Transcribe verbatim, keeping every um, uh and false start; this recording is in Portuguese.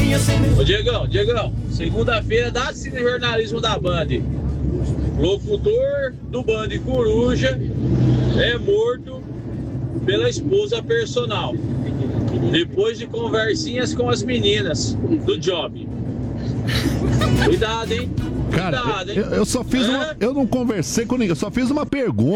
Ô Diegão, Diegão, segunda-feira dá cine jornalismo da Band. Locutor do Band Coruja é morto pela esposa personal, depois de conversinhas com as meninas do job. Cuidado, hein? Cara, Cuidado, hein? eu, eu só fiz é? uma. Eu não conversei com ninguém, eu só fiz uma pergunta.